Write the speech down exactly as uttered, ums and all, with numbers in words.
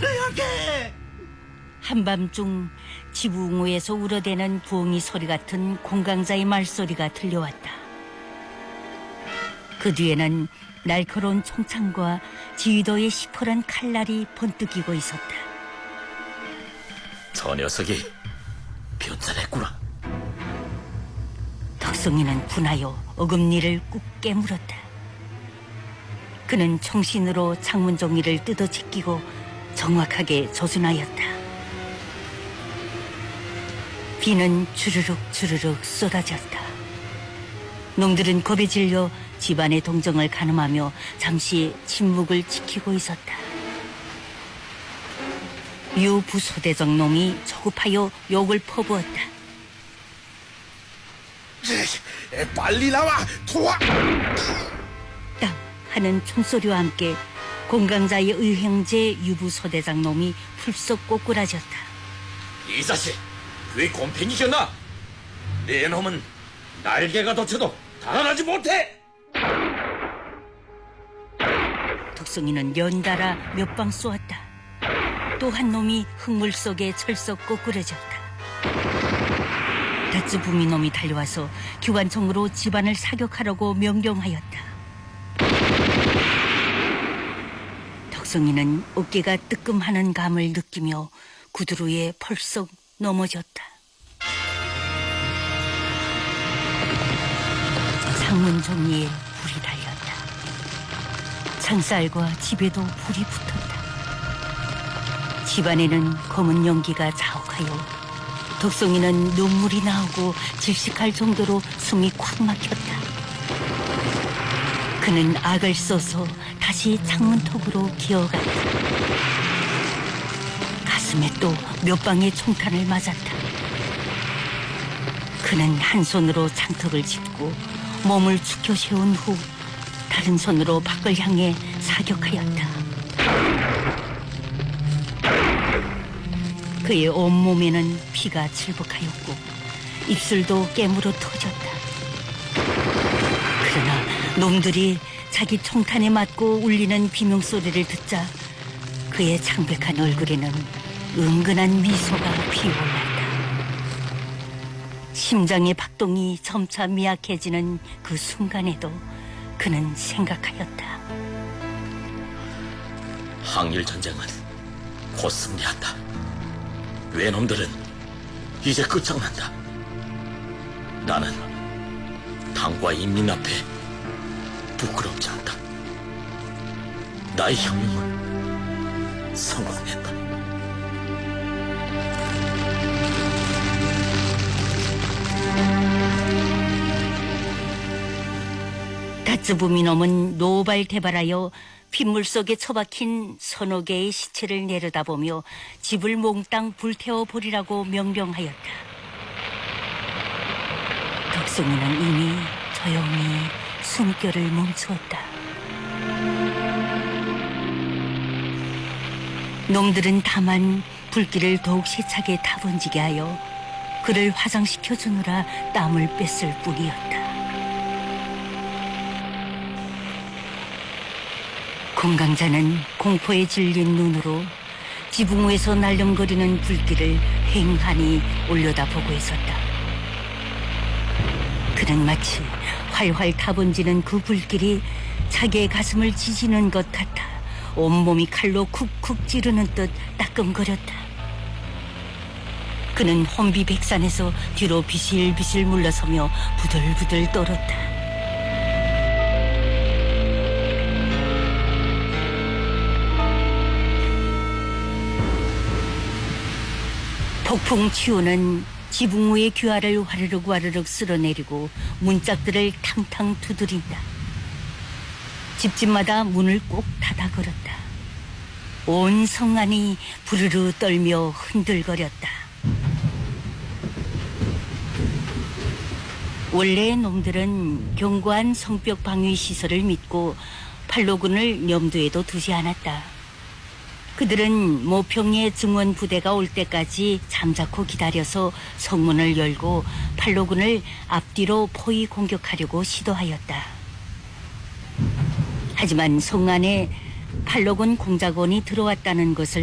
그만해야게. 한밤중 지붕위에서 울어대는 부엉이 소리 같은 공강자의 말소리가 들려왔다. 그 뒤에는 날카로운 총창과 지휘도의 시퍼런 칼날이 번뜩이고 있었다. 저 녀석이 변전했구나. 덕성이는 분하여 어금니를 꾹 깨물었다. 그는 총신으로 창문 종이를 뜯어 제끼고 정확하게 조준하였다. 비는 주르륵 주르륵 쏟아졌다. 놈들은 겁에 질려 집안의 동정을 가늠하며 잠시 침묵을 지키고 있었다. 유 부소대장 놈이 조급하여 욕을 퍼부었다. 빨리 나와 도와. 땅 하는 총소리와 함께 공강자의 의형제 유부소대장 놈이 풀썩 꼬꾸라졌다. 이 자식 그의 곰팽이셨나? 내 놈은 날개가 돋쳐도 달아나지 못해. 덕성이는 연달아 몇 방 쏘았다. 또 한 놈이 흙물 속에 철썩 꼬꾸라졌다. 다츠부미 놈이 달려와서 기관총으로 집안을 사격하라고 명령하였다. 덕성이는 어깨가 뜨끔하는 감을 느끼며 구두로에 펄썩 넘어졌다. 창문 종이에 불이 달렸다. 창살과 집에도 불이 붙었다. 집안에는 검은 연기가 자욱하여 덕성이는 눈물이 나오고 질식할 정도로 숨이 콱 막혔다. 그는 악을 써서 다시 창문턱으로 기어갔다. 가슴에 또 몇 방의 총탄을 맞았다. 그는 한 손으로 창턱을 짚고 몸을 축혀 세운 후 다른 손으로 밖을 향해 사격하였다. 그의 온몸에는 피가 질퍽하였고 입술도 깨물어 터졌다. 그러나 놈들이 자기 총탄에 맞고 울리는 비명소리를 듣자 그의 창백한 얼굴에는 은근한 미소가 피어올랐다. 심장의 박동이 점차 미약해지는 그 순간에도 그는 생각하였다. 항일전쟁은 곧 승리한다. 외놈들은 이제 끝장난다. 나는 당과 인민 앞에 부끄럽지 않다. 나의 혁명은 성공했다. 다츠부미놈은 노발대발하여 핏물 속에 처박힌 서너 개의 시체를 내려다보며 집을 몽땅 불태워버리라고 명령하였다. 덕성이는 이미 조용히 숨결을 멈추었다. 놈들은 다만 불길을 더욱 세차게 타번지게 하여 그를 화장시켜주느라 땀을 뺐을 뿐이었다. 공강자는 공포에 질린 눈으로 지붕 위에서 날름거리는 불길을 횡하니 올려다보고 있었다. 그는 마치 활활 타번지는 그 불길이 자기의 가슴을 지지는 것 같아 온몸이 칼로 쿡쿡 찌르는 듯 따끔거렸다. 그는 혼비백산에서 뒤로 비실비실 물러서며 부들부들 떨었다. 폭풍 치오는 지붕 위의 귀화를 화르륵 와르륵 쓸어내리고 문짝들을 탕탕 두드린다. 집집마다 문을 꼭 닫아 걸었다. 온 성안이 부르르 떨며 흔들거렸다. 원래 놈들은 견고한 성벽 방위 시설을 믿고 팔로군을 염두에도 두지 않았다. 그들은 모평의 증원 부대가 올 때까지 잠자코 기다려서 성문을 열고 팔로군을 앞뒤로 포위 공격하려고 시도하였다. 하지만 성 안에 팔로군 공작원이 들어왔다는 것을